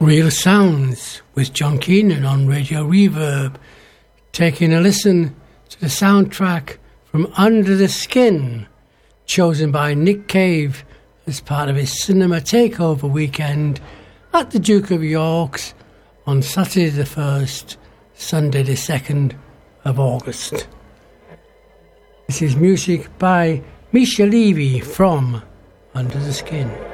Real Sounds with John Keenan on Radio Reverb, taking a listen to the soundtrack from Under the Skin, chosen by Nick Cave as part of his cinema takeover weekend at the Duke of York's on Saturday the 1st, Sunday the 2nd of August. This is music by Misha Levy from Under the Skin.